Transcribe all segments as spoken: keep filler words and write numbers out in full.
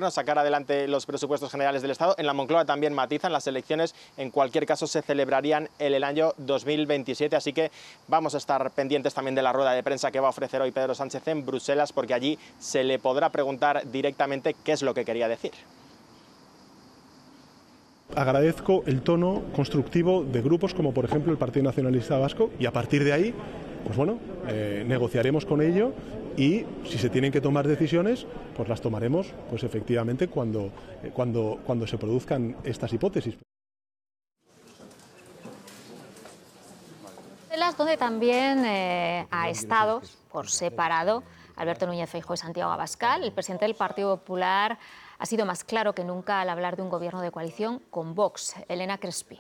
Gobierno, sacar adelante los presupuestos generales del Estado. En la Moncloa también matizan, las elecciones en cualquier caso se celebrarían en el año dos mil veintisiete, así que vamos a estar pendientes también de la rueda de prensa que va a ofrecer hoy Pedro Sánchez en Bruselas, porque allí se le podrá preguntar directamente qué es lo que quería decir. Agradezco el tono constructivo de grupos como por ejemplo el Partido Nacionalista Vasco, y a partir de ahí, pues bueno, eh, negociaremos con ello, y si se tienen que tomar decisiones, pues las tomaremos, pues efectivamente cuando, eh, cuando, cuando se produzcan estas hipótesis. Donde también eh, ha estado por separado Alberto Núñez Feijóo y Santiago Abascal. El presidente del Partido Popular ha sido más claro que nunca al hablar de un gobierno de coalición con Vox. Elena Crespi.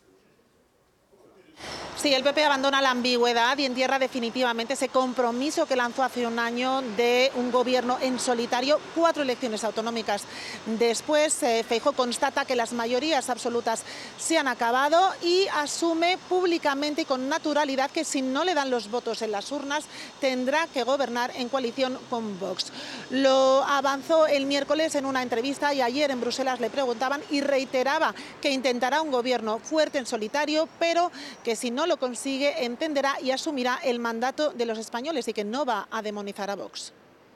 Sí, el P P abandona la ambigüedad y entierra definitivamente ese compromiso que lanzó hace un año de un gobierno en solitario. Cuatro elecciones autonómicas después, eh, Feijóo constata que las mayorías absolutas se han acabado y asume públicamente y con naturalidad que si no le dan los votos en las urnas tendrá que gobernar en coalición con Vox. Lo avanzó el miércoles en una entrevista y ayer en Bruselas le preguntaban y reiteraba que intentará un gobierno fuerte en solitario, pero que si no lo consigue entenderá y asumirá el mandato de los españoles y que no va a demonizar a Vox.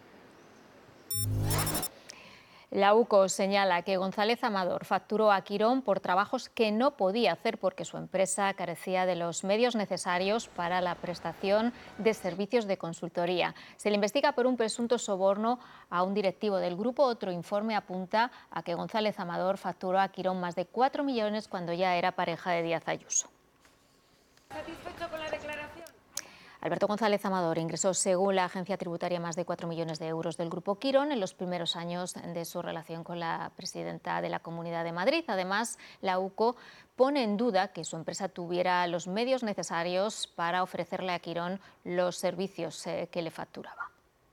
La UCO señala que González Amador facturó a Quirón por trabajos que no podía hacer porque su empresa carecía de los medios necesarios para la prestación de servicios de consultoría. Se le investiga por un presunto soborno a un directivo del grupo. Otro informe apunta a que González Amador facturó a Quirón más de cuatro millones cuando ya era pareja de Díaz Ayuso. ¿Satisfecho con la declaración? Alberto González Amador ingresó, según la agencia tributaria, más de cuatro millones de euros del Grupo Quirón en los primeros años de su relación con la presidenta de la Comunidad de Madrid. Además, la UCO pone en duda que su empresa tuviera los medios necesarios para ofrecerle a Quirón los servicios eh, que le facturaba.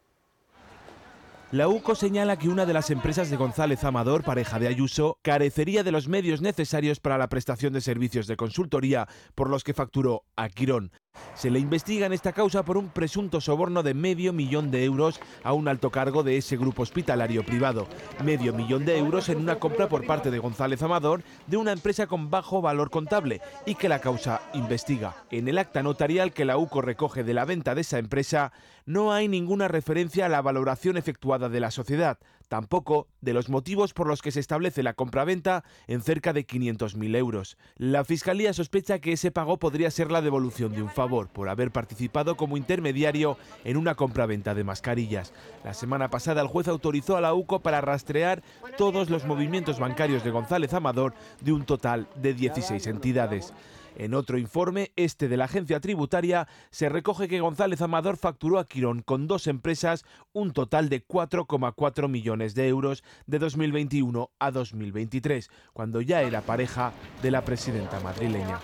La UCO señala que una de las empresas de González Amador, pareja de Ayuso, carecería de los medios necesarios para la prestación de servicios de consultoría, por los que facturó a Quirón. Se le investiga en esta causa por un presunto soborno de medio millón de euros a un alto cargo de ese grupo hospitalario privado. Medio millón de euros en una compra por parte de González Amador de una empresa con bajo valor contable y que la causa investiga. En el acta notarial que la UCO recoge de la venta de esa empresa no hay ninguna referencia a la valoración efectuada de la sociedad, tampoco de los motivos por los que se establece la compraventa en cerca de quinientos mil euros. La Fiscalía sospecha que ese pago podría ser la devolución de un favor por haber participado como intermediario en una compraventa de mascarillas. La semana pasada el juez autorizó a la UCO para rastrear todos los movimientos bancarios de González Amador de un total de dieciséis entidades. En otro informe, este de la agencia tributaria, se recoge que González Amador facturó a Quirón con dos empresas un total de cuatro coma cuatro millones de euros de dos mil veintiuno a dos mil veintitrés, cuando ya era pareja de la presidenta madrileña.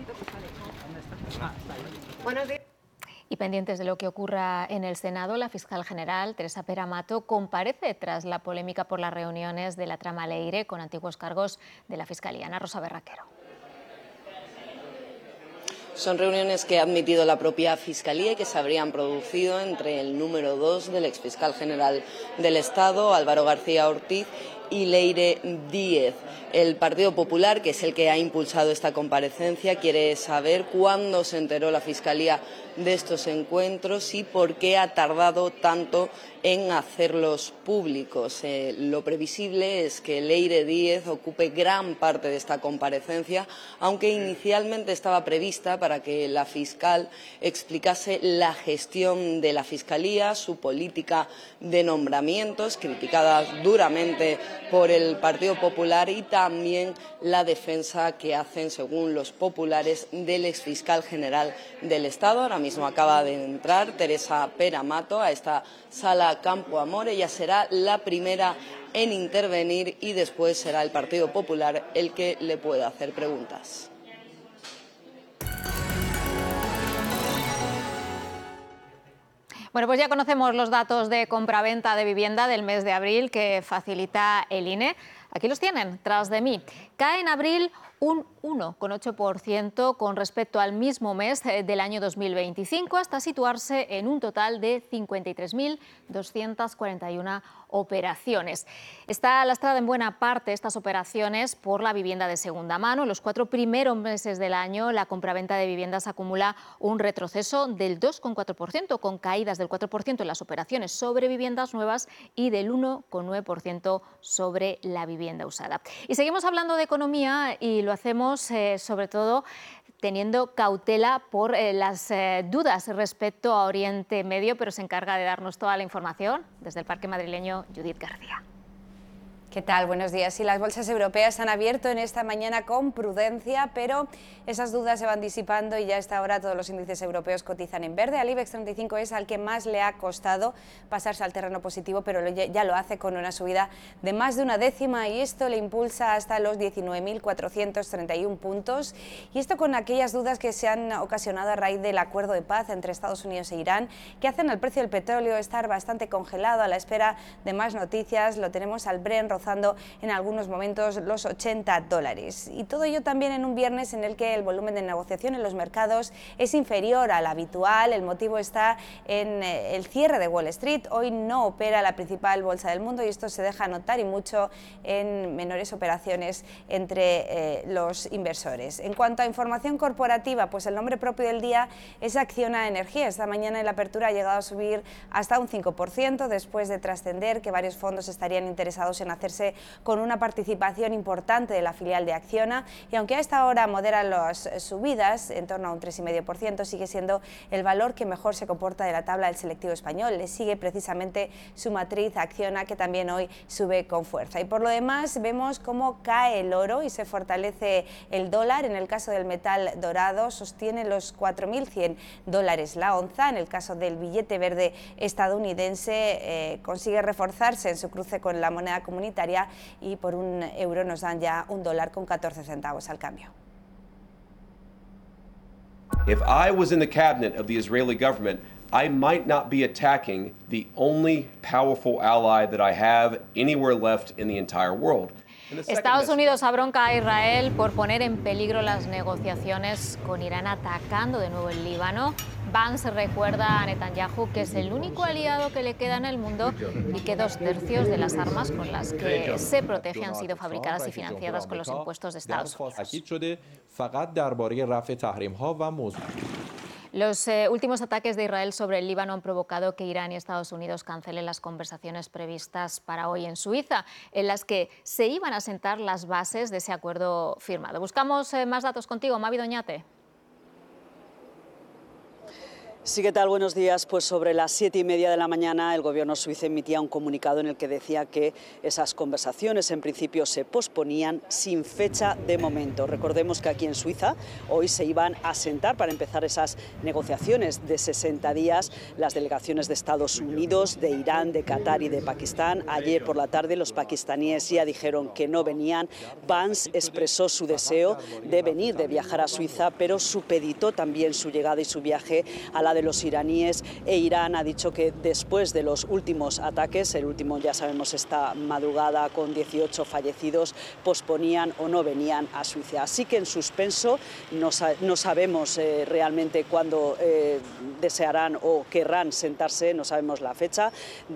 Y pendientes de lo que ocurra en el Senado, la fiscal general, Teresa Pera Mato, comparece tras la polémica por las reuniones de la trama Leire con antiguos cargos de la Fiscalía. Ana Rosa Berraquero. Son reuniones que ha admitido la propia Fiscalía y que se habrían producido entre el número dos del exfiscal general del Estado, Álvaro García Ortiz, y Leire Díez. El Partido Popular, que es el que ha impulsado esta comparecencia, quiere saber cuándo se enteró la Fiscalía de estos encuentros y por qué ha tardado tanto en hacerlos públicos. Eh, lo previsible es que Leire Díez ocupe gran parte de esta comparecencia, aunque inicialmente estaba prevista para que la fiscal explicase la gestión de la Fiscalía, su política de nombramientos, criticada duramente por el Partido Popular, y también la defensa que hacen, según los populares, del exfiscal general del Estado. Ahora mismo acaba de entrar Teresa Pera Mato a esta sala Campo Amor. Ella será la primera en intervenir y después será el Partido Popular el que le pueda hacer preguntas. Bueno, pues ya conocemos los datos de compraventa de vivienda del mes de abril que facilita el I N E. Aquí los tienen, tras de mí. Cae en abril un uno coma ocho por ciento con respecto al mismo mes del año dos mil veinticinco, hasta situarse en un total de cincuenta y tres mil doscientas cuarenta y una operaciones. Está lastrada en buena parte estas operaciones por la vivienda de segunda mano. En los cuatro primeros meses del año, la compraventa de viviendas acumula un retroceso del dos coma cuatro por ciento, con caídas del cuatro por ciento en las operaciones sobre viviendas nuevas y del uno coma nueve por ciento sobre la vivienda usada. Y seguimos hablando de economía y lo hacemos eh, sobre todo teniendo cautela por eh, las eh, dudas respecto a Oriente Medio, pero se encarga de darnos toda la información desde el Parque Madrileño Judith García. ¿Qué tal? Buenos días. Sí, las bolsas europeas han abierto en esta mañana con prudencia, pero esas dudas se van disipando y ya a esta hora todos los índices europeos cotizan en verde. Al IBEX treinta y cinco es al que más le ha costado pasarse al terreno positivo, pero ya lo hace con una subida de más de una décima y esto le impulsa hasta los diecinueve mil cuatrocientos treinta y uno puntos. Y esto con aquellas dudas que se han ocasionado a raíz del acuerdo de paz entre Estados Unidos e Irán, que hacen al precio del petróleo estar bastante congelado a la espera de más noticias. Lo tenemos al Brent rozando en algunos momentos los ochenta dólares. Y todo ello también en un viernes en el que el volumen de negociación en los mercados es inferior al habitual. El motivo está en el cierre de Wall Street. Hoy no opera la principal bolsa del mundo y esto se deja notar y mucho en menores operaciones entre eh, los inversores. En cuanto a información corporativa, pues el nombre propio del día es Acciona Energía. Esta mañana en la apertura ha llegado a subir hasta un cinco por ciento después de trascender que varios fondos estarían interesados en hacerse con una participación importante de la filial de Acciona y aunque a esta hora modera las subidas en torno a un tres coma cinco por ciento, sigue siendo el valor que mejor se comporta de la tabla del selectivo español. Le sigue precisamente su matriz Acciona, que también hoy sube con fuerza. Y por lo demás vemos cómo cae el oro y se fortalece el dólar. En el caso del metal dorado sostiene los cuatro mil cien dólares la onza. En el caso del billete verde estadounidense eh, consigue reforzarse en su cruce con la moneda comunitaria y por un euro nos dan ya un dólar con catorce centavos al cambio. If I was in the cabinet of the Israeli government, I might not be attacking the only powerful ally that I have anywhere left in the entire world. Estados Unidos abronca a Israel por poner en peligro las negociaciones con Irán atacando de nuevo el Líbano. Vance recuerda a Netanyahu que es el único aliado que le queda en el mundo y que dos tercios de las armas con las que se protege han sido fabricadas y financiadas con los impuestos de Estados Unidos. Los eh, últimos ataques de Israel sobre el Líbano han provocado que Irán y Estados Unidos cancelen las conversaciones previstas para hoy en Suiza, en las que se iban a sentar las bases de ese acuerdo firmado. Buscamos eh, más datos contigo, Mavi Doñate. Sí, ¿qué tal? Buenos días. Pues sobre las siete y media de la mañana el gobierno suizo emitía un comunicado en el que decía que esas conversaciones en principio se posponían sin fecha de momento. Recordemos que aquí en Suiza hoy se iban a sentar para empezar esas negociaciones de sesenta días las delegaciones de Estados Unidos, de Irán, de Qatar y de Pakistán. Ayer por la tarde los pakistaníes ya dijeron que no venían. Vance expresó su deseo de venir, de viajar a Suiza, pero supeditó también su llegada y su viaje a la de los iraníes, e Irán ha dicho que después de los últimos ataques, el último ya sabemos esta madrugada con dieciocho fallecidos, posponían o no venían a Suiza. Así que en suspenso, no, sa no sabemos eh, realmente cuándo eh, desearán o querrán sentarse, no sabemos la fecha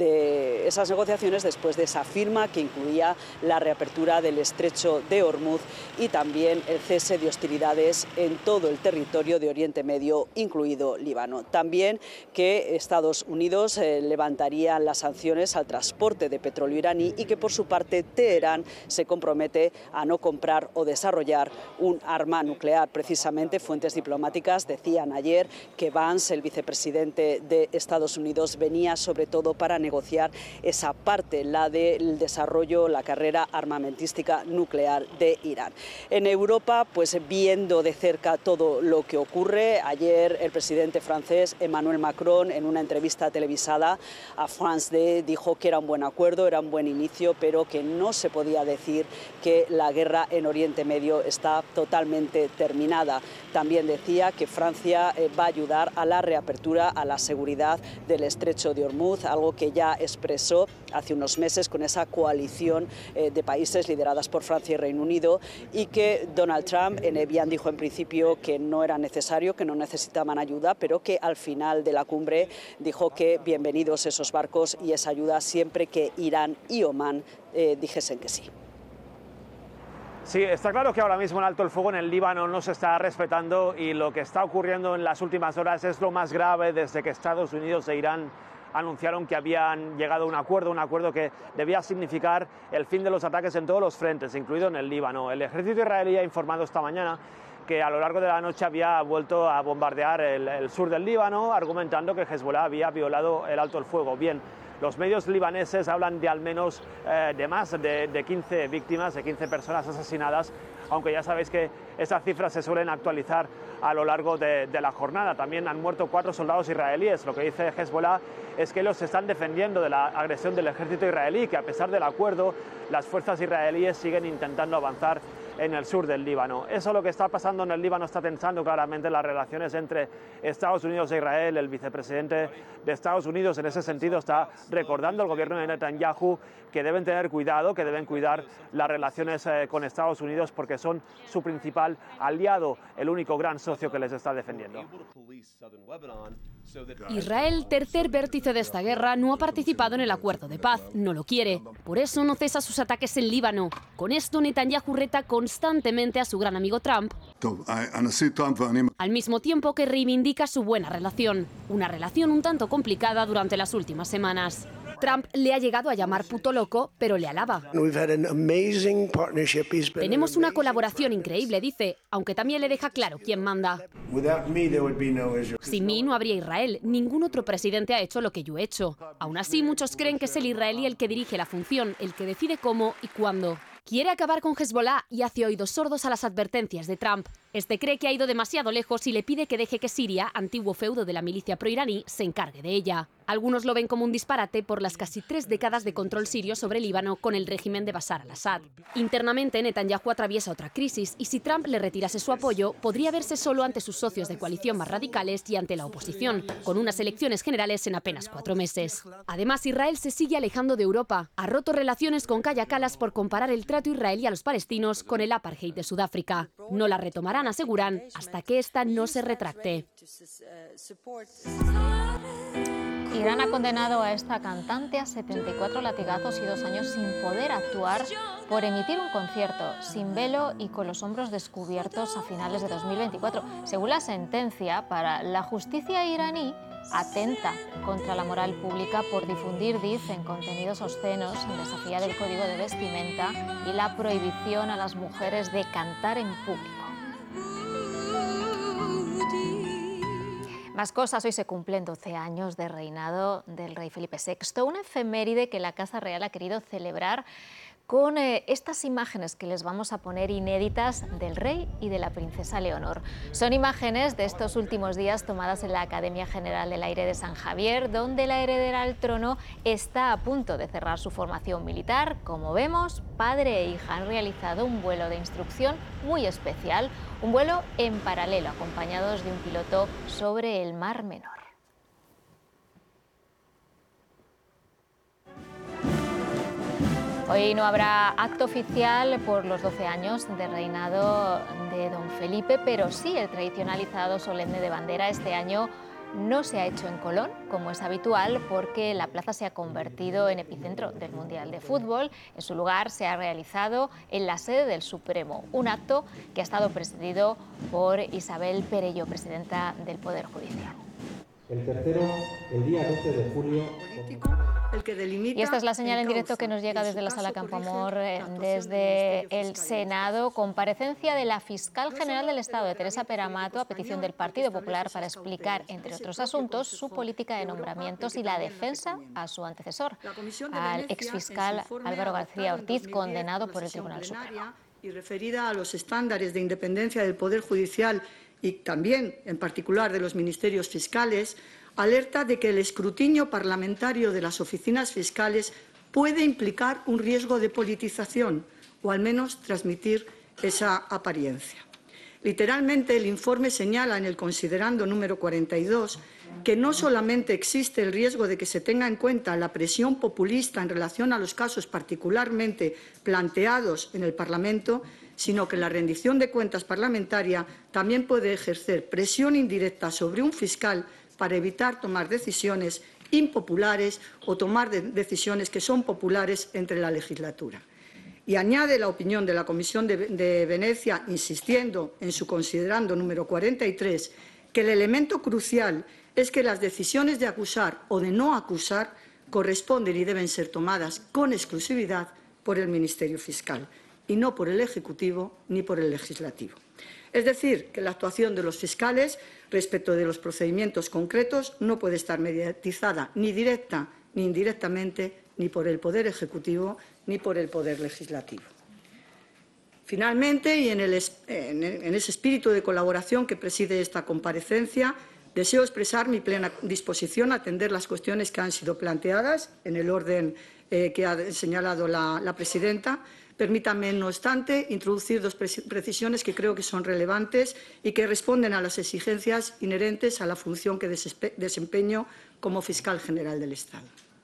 de esas negociaciones después de esa firma que incluía la reapertura del estrecho de Hormuz y también el cese de hostilidades en todo el territorio de Oriente Medio, incluido Líbano. También que Estados Unidos eh, levantaría las sanciones al transporte de petróleo iraní y que por su parte Teherán se compromete a no comprar o desarrollar un arma nuclear. Precisamente fuentes diplomáticas decían ayer que Vance, el vicepresidente de Estados Unidos, venía sobre todo para negociar esa parte, la del desarrollo, la carrera armamentística nuclear de Irán. En Europa, pues viendo de cerca todo lo que ocurre, ayer el presidente francés Emmanuel Macron, en una entrevista televisada a France dos, dijo que era un buen acuerdo, era un buen inicio, pero que no se podía decir que la guerra en Oriente Medio está totalmente terminada. También decía que Francia eh, va a ayudar a la reapertura, a la seguridad del estrecho de Hormuz, algo que ya expresó hace unos meses con esa coalición eh, de países lideradas por Francia y Reino Unido, y que Donald Trump en Evian dijo en principio que no era necesario, que no necesitaban ayuda, pero que al final de la cumbre dijo que bienvenidos esos barcos y esa ayuda siempre que Irán y Omán eh, dijesen que sí. Sí, está claro que ahora mismo el alto el fuego en el Líbano no se está respetando y lo que está ocurriendo en las últimas horas es lo más grave desde que Estados Unidos e Irán anunciaron que habían llegado a un acuerdo, un acuerdo que debía significar el fin de los ataques en todos los frentes, incluido en el Líbano. El ejército israelí ha informado esta mañana que a lo largo de la noche había vuelto a bombardear el, el sur del Líbano, argumentando que Hezbollah había violado el alto el fuego. Bien, los medios libaneses hablan de al menos eh, de más de, de quince víctimas, de quince personas asesinadas, aunque ya sabéis que esas cifras se suelen actualizar a lo largo de, de la jornada. También han muerto cuatro soldados israelíes. Lo que dice Hezbollah es que ellos se están defendiendo de la agresión del ejército israelí, que a pesar del acuerdo, las fuerzas israelíes siguen intentando avanzar en el sur del Líbano. Eso lo que está pasando en el Líbano está tensando claramente las relaciones entre Estados Unidos e Israel. El vicepresidente de Estados Unidos en ese sentido está recordando al gobierno de Netanyahu que deben tener cuidado, que deben cuidar las relaciones eh, con Estados Unidos porque son su principal aliado, el único gran socio que les está defendiendo. Israel, tercer vértice de esta guerra, no ha participado en el acuerdo de paz, no lo quiere. Por eso no cesa sus ataques en Líbano. Con esto Netanyahu reta constantemente a su gran amigo Trump, al mismo tiempo que reivindica su buena relación, una relación un tanto complicada durante las últimas semanas. Trump le ha llegado a llamar puto loco, pero le alaba. Tenemos una colaboración increíble, dice, aunque también le deja claro quién manda. Sin mí no habría Israel. Ningún otro presidente ha hecho lo que yo he hecho. Aún así, muchos creen que es el israelí el que dirige la función, el que decide cómo y cuándo. Quiere acabar con Hezbollah y hace oídos sordos a las advertencias de Trump. Este cree que ha ido demasiado lejos y le pide que deje que Siria, antiguo feudo de la milicia proiraní, se encargue de ella. Algunos lo ven como un disparate por las casi tres décadas de control sirio sobre Líbano con el régimen de Bashar al-Assad. Internamente, Netanyahu atraviesa otra crisis y si Trump le retirase su apoyo, podría verse solo ante sus socios de coalición más radicales y ante la oposición, con unas elecciones generales en apenas cuatro meses. Además, Israel se sigue alejando de Europa. Ha roto relaciones con Kaja Kallas por comparar el trato israelí a los palestinos con el apartheid de Sudáfrica. No la retomarán, aseguran, hasta que esta no se retracte. Irán ha condenado a esta cantante a setenta y cuatro latigazos y dos años sin poder actuar por emitir un concierto sin velo y con los hombros descubiertos a finales de dos mil veinticuatro. Según la sentencia, para la justicia iraní, atenta contra la moral pública por difundir, dicen, contenidos obscenos en desafía del código de vestimenta y la prohibición a las mujeres de cantar en público. Más cosas, hoy se cumplen doce años de reinado del rey Felipe sexto, una efeméride que la Casa Real ha querido celebrar con eh, estas imágenes que les vamos a poner inéditas del rey y de la princesa Leonor. Son imágenes de estos últimos días tomadas en la Academia General del Aire de San Javier, donde la heredera al trono está a punto de cerrar su formación militar. Como vemos, padre e hija han realizado un vuelo de instrucción muy especial, un vuelo en paralelo, acompañados de un piloto sobre el Mar Menor. Hoy no habrá acto oficial por los doce años de reinado de don Felipe, pero sí el tradicionalizado solemne de bandera. Este año no se ha hecho en Colón, como es habitual, porque la plaza se ha convertido en epicentro del Mundial de Fútbol. En su lugar se ha realizado en la sede del Supremo, un acto que ha estado presidido por Isabel Perello, presidenta del Poder Judicial. El tercero, el día doce de julio... Y esta es la señal en directo que nos llega desde la Sala Campoamor, desde el Senado. Comparecencia de la fiscal general del Estado, de Teresa Peramato, a petición del Partido Popular para explicar, entre otros asuntos, su política de nombramientos y la defensa a su antecesor, al exfiscal Álvaro García Ortiz, condenado por el Tribunal Supremo. Y referida a los estándares de independencia del Poder Judicial y también, en particular, de los ministerios fiscales, alerta de que el escrutinio parlamentario de las oficinas fiscales puede implicar un riesgo de politización o al menos transmitir esa apariencia. Literalmente, el informe señala en el considerando número cuarenta y dos que no solamente existe el riesgo de que se tenga en cuenta la presión populista en relación a los casos particularmente planteados en el Parlamento, sino que la rendición de cuentas parlamentaria también puede ejercer presión indirecta sobre un fiscal para evitar tomar decisiones impopulares o tomar de decisiones que son populares entre la legislatura. Y añade la opinión de la Comisión de, de Venecia, insistiendo en su considerando número cuarenta y tres, que el elemento crucial es que las decisiones de acusar o de no acusar corresponden y deben ser tomadas con exclusividad por el Ministerio Fiscal y no por el Ejecutivo ni por el Legislativo. Es decir, que la actuación de los fiscales respecto de los procedimientos concretos no puede estar mediatizada ni directa ni indirectamente ni por el Poder Ejecutivo ni por el Poder Legislativo. Finalmente, y en, el, en ese espíritu de colaboración que preside esta comparecencia, deseo expresar mi plena disposición a atender las cuestiones que han sido planteadas en el orden eh, que ha señalado la, la presidenta. Permítanme, no obstante, introducir dos precisiones que creo que son relevantes y que responden a las exigencias inherentes a la función que desempeño como fiscal general del Estado.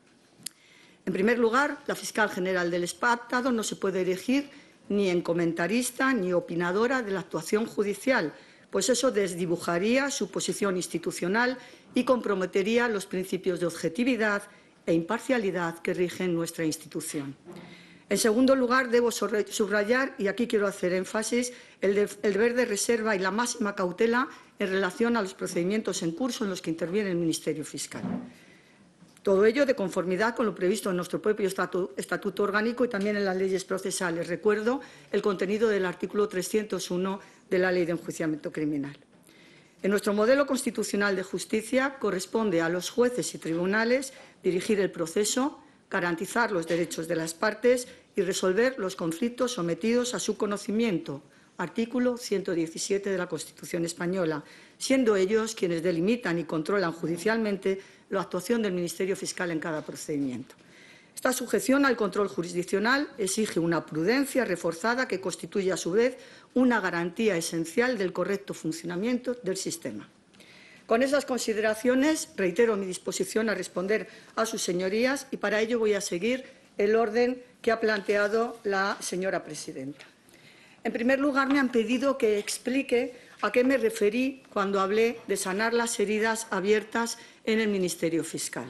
En primer lugar, la fiscal general del Estado no se puede erigir ni en comentarista ni opinadora de la actuación judicial, pues eso desdibujaría su posición institucional y comprometería los principios de objetividad e imparcialidad que rigen nuestra institución. En segundo lugar, debo subrayar, y aquí quiero hacer énfasis, el, de, el deber de reserva y la máxima cautela en relación a los procedimientos en curso en los que interviene el Ministerio Fiscal. Todo ello de conformidad con lo previsto en nuestro propio estatu, estatuto orgánico y también en las leyes procesales. Recuerdo el contenido del artículo trescientos uno de la Ley de Enjuiciamiento Criminal. En nuestro modelo constitucional de justicia corresponde a los jueces y tribunales dirigir el proceso, garantizar los derechos de las partes y resolver los conflictos sometidos a su conocimiento, artículo ciento diecisiete de la Constitución española, siendo ellos quienes delimitan y controlan judicialmente la actuación del Ministerio Fiscal en cada procedimiento. Esta sujeción al control jurisdiccional exige una prudencia reforzada que constituye, a su vez, una garantía esencial del correcto funcionamiento del sistema. Con esas consideraciones, reitero mi disposición a responder a sus señorías y para ello voy a seguir el orden que ha planteado la señora presidenta. En primer lugar, me han pedido que explique a qué me referí cuando hablé de sanar las heridas abiertas en el Ministerio Fiscal.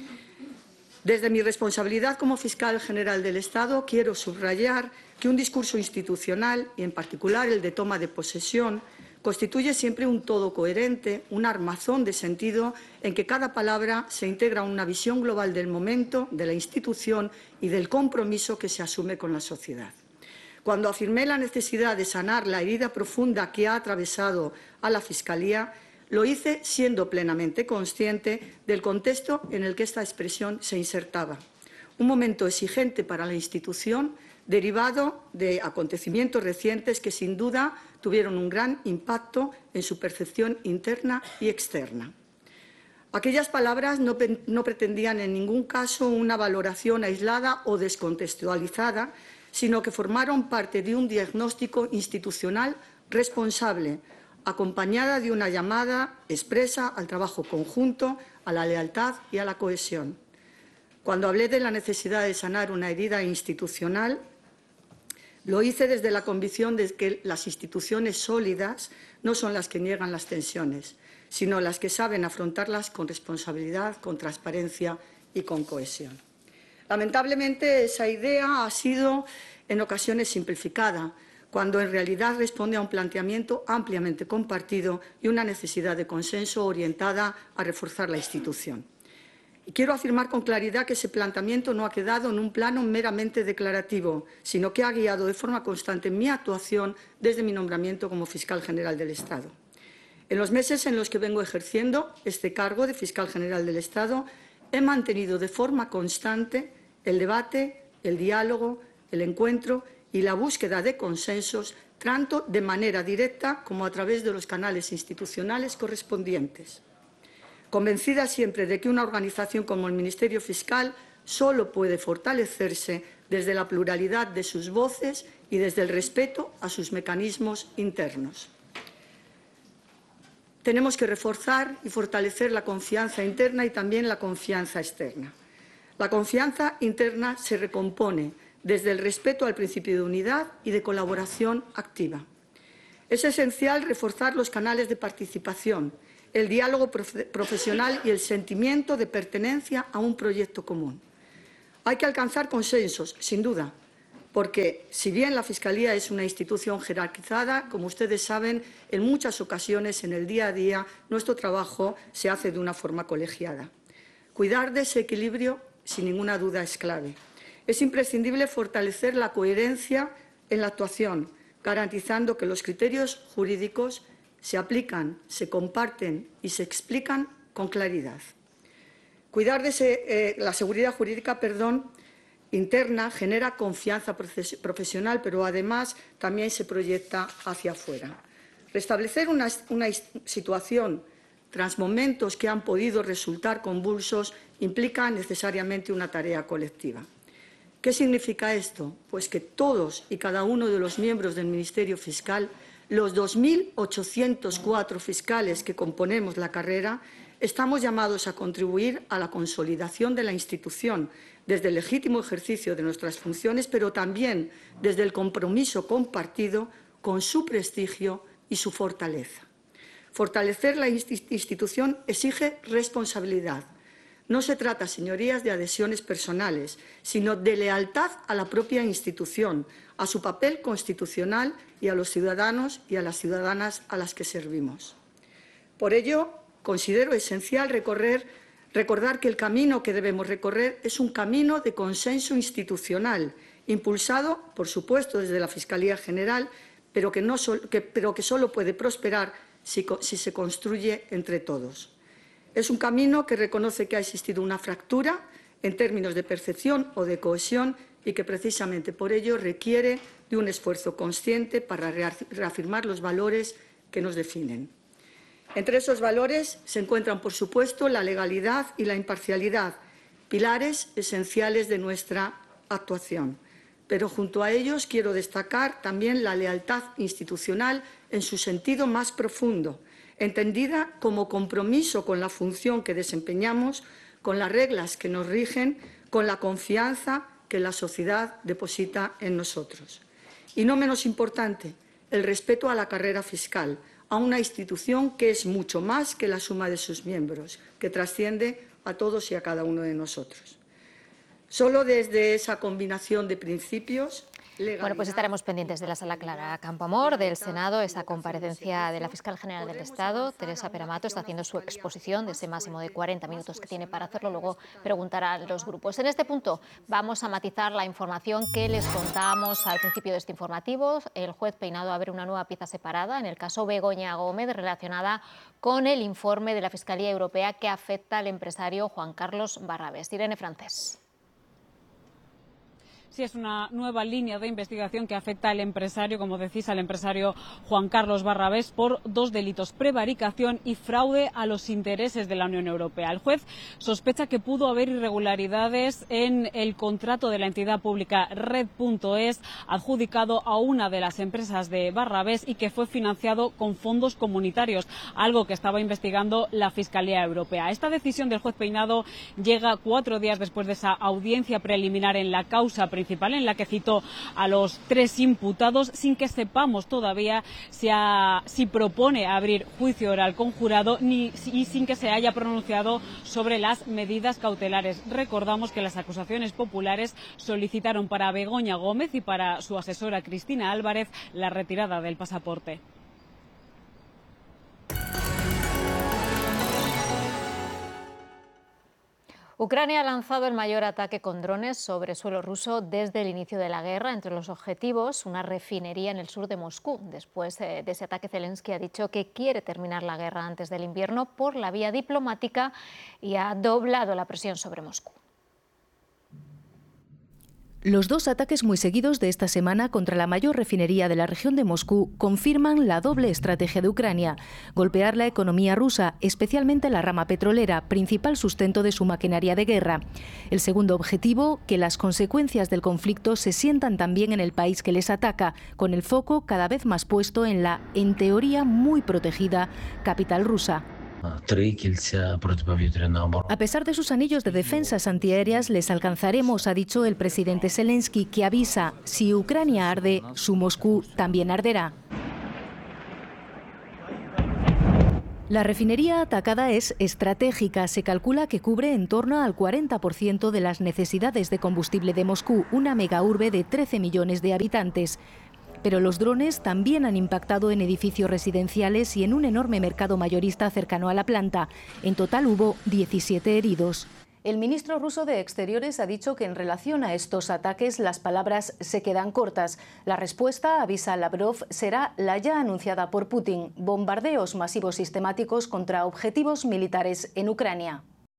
Desde mi responsabilidad como fiscal general del Estado, quiero subrayar que un discurso institucional, y en particular el de toma de posesión, constituye siempre un todo coherente, un armazón de sentido en que cada palabra se integra a una visión global del momento, de la institución y del compromiso que se asume con la sociedad. Cuando afirmé la necesidad de sanar la herida profunda que ha atravesado a la Fiscalía, lo hice siendo plenamente consciente del contexto en el que esta expresión se insertaba. Un momento exigente para la institución, derivado de acontecimientos recientes que, sin duda, tuvieron un gran impacto en su percepción interna y externa. Aquellas palabras no, no pretendían en ningún caso una valoración aislada o descontextualizada, sino que formaron parte de un diagnóstico institucional responsable, acompañada de una llamada expresa al trabajo conjunto, a la lealtad y a la cohesión. Cuando hablé de la necesidad de sanar una herida institucional, lo hice desde la convicción de que las instituciones sólidas no son las que niegan las tensiones, sino las que saben afrontarlas con responsabilidad, con transparencia y con cohesión. Lamentablemente, esa idea ha sido en ocasiones simplificada, cuando en realidad responde a un planteamiento ampliamente compartido y una necesidad de consenso orientada a reforzar la institución. Y quiero afirmar con claridad que ese planteamiento no ha quedado en un plano meramente declarativo, sino que ha guiado de forma constante mi actuación desde mi nombramiento como fiscal general del Estado. En los meses en los que vengo ejerciendo este cargo de fiscal general del Estado, he mantenido de forma constante el debate, el diálogo, el encuentro y la búsqueda de consensos, tanto de manera directa como a través de los canales institucionales correspondientes. Convencida siempre de que una organización como el Ministerio Fiscal solo puede fortalecerse desde la pluralidad de sus voces y desde el respeto a sus mecanismos internos. Tenemos que reforzar y fortalecer la confianza interna y también la confianza externa. La confianza interna se recompone desde el respeto al principio de unidad y de colaboración activa. Es esencial reforzar los canales de participación, el diálogo profe- profesional y el sentimiento de pertenencia a un proyecto común. Hay que alcanzar consensos, sin duda, porque si bien la Fiscalía es una institución jerarquizada, como ustedes saben, en muchas ocasiones en el día a día nuestro trabajo se hace de una forma colegiada. Cuidar de ese equilibrio, sin ninguna duda, es clave. Es imprescindible fortalecer la coherencia en la actuación, garantizando que los criterios jurídicos se aplican, se comparten y se explican con claridad. Cuidar de ese, eh, la seguridad jurídica, perdón, interna genera confianza profesional, pero además también se proyecta hacia afuera. Restablecer una, una situación tras momentos que han podido resultar convulsos implica necesariamente una tarea colectiva. ¿Qué significa esto? Pues que todos y cada uno de los miembros del Ministerio Fiscal, los dos mil ochocientos cuatro fiscales que componemos la carrera, estamos llamados a contribuir a la consolidación de la institución desde el legítimo ejercicio de nuestras funciones, pero también desde el compromiso compartido con su prestigio y su fortaleza. Fortalecer la institución exige responsabilidad. No se trata, señorías, de adhesiones personales, sino de lealtad a la propia institución, a su papel constitucional y a los ciudadanos y a las ciudadanas a las que servimos. Por ello, considero esencial recorrer, recordar que el camino que debemos recorrer es un camino de consenso institucional, impulsado, por supuesto, desde la Fiscalía General, pero que, no sol, que, pero que solo puede prosperar si, si se construye entre todos. Es un camino que reconoce que ha existido una fractura en términos de percepción o de cohesión y que precisamente por ello requiere de un esfuerzo consciente para reafirmar los valores que nos definen. Entre esos valores se encuentran, por supuesto, la legalidad y la imparcialidad, pilares esenciales de nuestra actuación. Pero junto a ellos quiero destacar también la lealtad institucional en su sentido más profundo, entendida como compromiso con la función que desempeñamos, con las reglas que nos rigen, con la confianza que la sociedad deposita en nosotros. Y no menos importante, el respeto a la carrera fiscal, a una institución que es mucho más que la suma de sus miembros, que trasciende a todos y a cada uno de nosotros. Solo desde esa combinación de principios... Legalidad. Bueno, pues estaremos pendientes de la Sala Clara Campoamor, del Senado, esa comparecencia de la Fiscal General del Estado. Teresa Peramato está haciendo su exposición de ese máximo de cuarenta minutos que tiene para hacerlo. Luego preguntará a los grupos. En este punto vamos a matizar la información que les contábamos al principio de este informativo. El juez Peinado abre una nueva pieza separada en el caso Begoña Gómez, relacionada con el informe de la Fiscalía Europea que afecta al empresario Juan Carlos Barrabés. Irene Francés. Sí, es una nueva línea de investigación que afecta al empresario, como decís, al empresario Juan Carlos Barrabés, por dos delitos: prevaricación y fraude a los intereses de la Unión Europea. El juez sospecha que pudo haber irregularidades en el contrato de la entidad pública Red punto es, adjudicado a una de las empresas de Barrabés y que fue financiado con fondos comunitarios, algo que estaba investigando la Fiscalía Europea. Esta decisión del juez Peinado llega cuatro días después de esa audiencia preliminar en la causa principal, en la que citó a los tres imputados, sin que sepamos todavía si, ha, si propone abrir juicio oral con jurado ni, y sin que se haya pronunciado sobre las medidas cautelares. Recordamos que las acusaciones populares solicitaron para Begoña Gómez y para su asesora Cristina Álvarez la retirada del pasaporte. Ucrania ha lanzado el mayor ataque con drones sobre suelo ruso desde el inicio de la guerra. Entre los objetivos, una refinería en el sur de Moscú. Después de ese ataque, Zelensky ha dicho que quiere terminar la guerra antes del invierno por la vía diplomática y ha doblado la presión sobre Moscú. Los dos ataques muy seguidos de esta semana contra la mayor refinería de la región de Moscú confirman la doble estrategia de Ucrania: golpear la economía rusa, especialmente la rama petrolera, principal sustento de su maquinaria de guerra. El segundo objetivo, que las consecuencias del conflicto se sientan también en el país que les ataca, con el foco cada vez más puesto en la, en teoría, muy protegida capital rusa. A pesar de sus anillos de defensas antiaéreas, les alcanzaremos, ha dicho el presidente Zelensky, que avisa: si Ucrania arde, su Moscú también arderá. La refinería atacada es estratégica. Se calcula que cubre en torno al cuarenta por ciento de las necesidades de combustible de Moscú, una megaurbe de trece millones de habitantes. Pero los drones también han impactado en edificios residenciales y en un enorme mercado mayorista cercano a la planta. En total hubo diecisiete heridos. El ministro ruso de Exteriores ha dicho que en relación a estos ataques las palabras se quedan cortas. La respuesta, avisa Lavrov, será la ya anunciada por Putin: bombardeos masivos sistemáticos contra objetivos militares en Ucrania.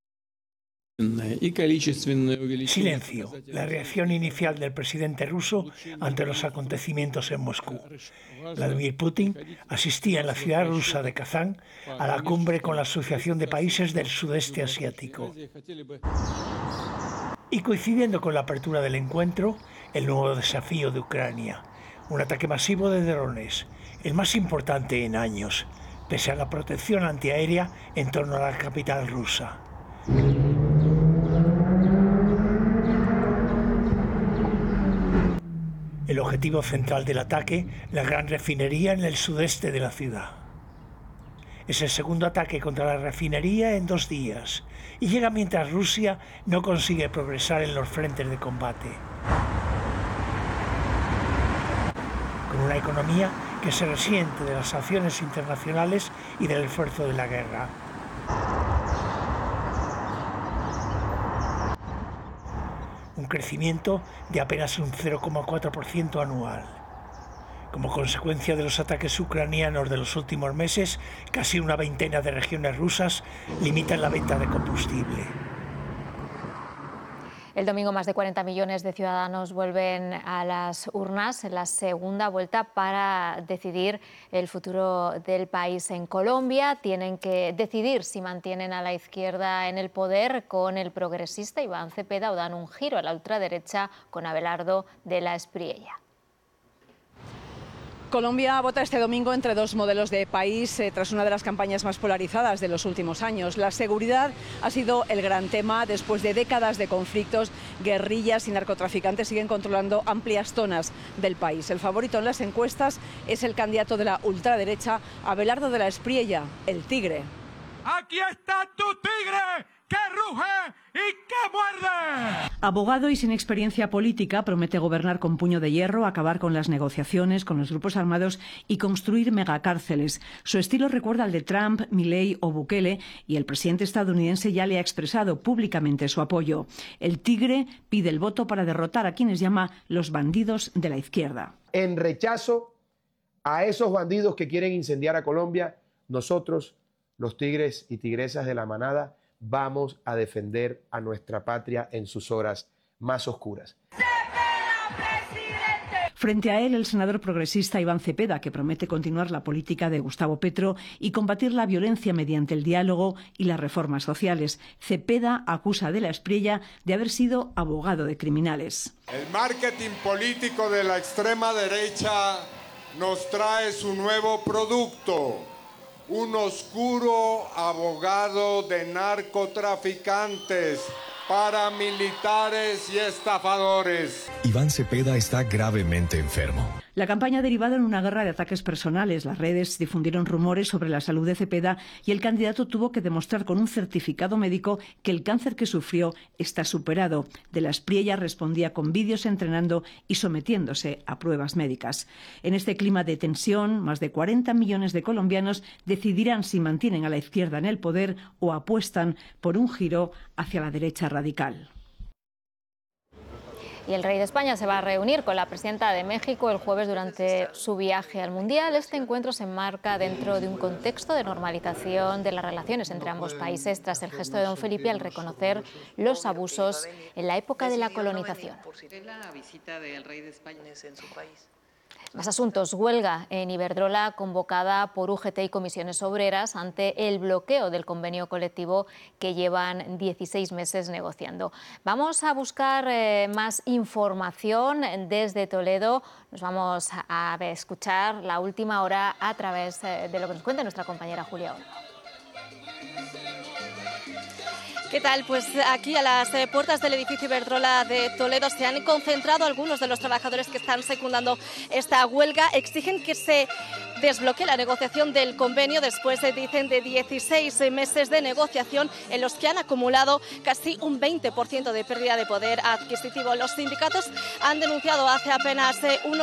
Silencio. La reacción inicial del presidente ruso ante los acontecimientos en Moscú. Vladimir Putin asistía en la ciudad rusa de Kazán a la cumbre con la Asociación de Países del Sudeste Asiático. Y coincidiendo con la apertura del encuentro, el nuevo desafío de Ucrania. Un ataque masivo de drones, el más importante en años, pese a la protección antiaérea en torno a la capital rusa. El objetivo central del ataque, la gran refinería en el sudeste de la ciudad. Es el segundo ataque contra la refinería en dos días y llega mientras Rusia no consigue progresar en los frentes de combate. Con una economía que se resiente de las sanciones internacionales y del esfuerzo de la guerra. Un crecimiento de apenas un cero coma cuatro por ciento anual. Como consecuencia de los ataques ucranianos de los últimos meses, casi una veintena de regiones rusas limitan la venta de combustible. El domingo más de cuarenta millones de ciudadanos vuelven a las urnas en la segunda vuelta para decidir el futuro del país en Colombia. Tienen que decidir si mantienen a la izquierda en el poder con el progresista Iván Cepeda o dan un giro a la ultraderecha con Abelardo de la Espriella. Colombia vota este domingo entre dos modelos de país eh, tras una de las campañas más polarizadas de los últimos años. La seguridad ha sido el gran tema. Después de décadas de conflictos, guerrillas y narcotraficantes siguen controlando amplias zonas del país. El favorito en las encuestas es el candidato de la ultraderecha, Abelardo de la Espriella, el Tigre. ¡Aquí está tu tigre! ¡Que ruge y que muerde! Abogado y sin experiencia política, promete gobernar con puño de hierro, acabar con las negociaciones con los grupos armados y construir megacárceles. Su estilo recuerda al de Trump, Milei o Bukele, y el presidente estadounidense ya le ha expresado públicamente su apoyo. El Tigre pide el voto para derrotar a quienes llama los bandidos de la izquierda. En rechazo a esos bandidos que quieren incendiar a Colombia, nosotros, los tigres y tigresas de la manada, vamos a defender a nuestra patria en sus horas más oscuras. Frente a él, el senador progresista Iván Cepeda, que promete continuar la política de Gustavo Petro y combatir la violencia mediante el diálogo y las reformas sociales. Cepeda acusa de la Espriella de haber sido abogado de criminales. El marketing político de la extrema derecha nos trae su nuevo producto. Un oscuro abogado de narcotraficantes, paramilitares y estafadores. Iván Cepeda está gravemente enfermo. La campaña ha derivado en una guerra de ataques personales. Las redes difundieron rumores sobre la salud de Cepeda y el candidato tuvo que demostrar con un certificado médico que el cáncer que sufrió está superado. De la Espriella respondía con vídeos entrenando y sometiéndose a pruebas médicas. En este clima de tensión, más de cuarenta millones de colombianos decidirán si mantienen a la izquierda en el poder o apuestan por un giro hacia la derecha radical. Y el rey de España se va a reunir con la presidenta de México el jueves durante su viaje al Mundial. Este encuentro se enmarca dentro de un contexto de normalización de las relaciones entre ambos países tras el gesto de don Felipe al reconocer los abusos en la época de la colonización. Más asuntos. Huelga en Iberdrola convocada por U G T y comisiones obreras ante el bloqueo del convenio colectivo que llevan dieciséis meses negociando. Vamos a buscar eh, más información desde Toledo. Nos vamos a, a escuchar la última hora a través eh, de lo que nos cuenta nuestra compañera Julia Olmo. ¿Qué tal? Pues aquí a las eh, puertas del edificio Iberdrola de Toledo se han concentrado algunos de los trabajadores que están secundando esta huelga. Exigen que se desbloquee la negociación del convenio después, eh, dicen, de dieciséis meses de negociación en los que han acumulado casi un veinte por ciento de pérdida de poder adquisitivo. Los sindicatos han denunciado hace apenas eh, unos